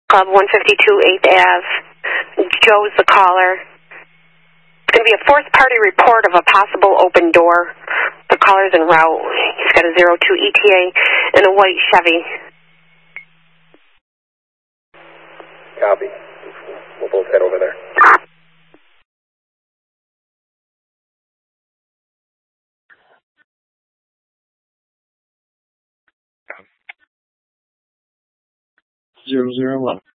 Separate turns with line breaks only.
Club, 152 8th Ave. Joe's the caller. It's going to be a fourth party report of a possible open door. The caller's en route. He's got a 02 ETA and a white Chevy.
Copy. We'll both head over there.
Zero 001.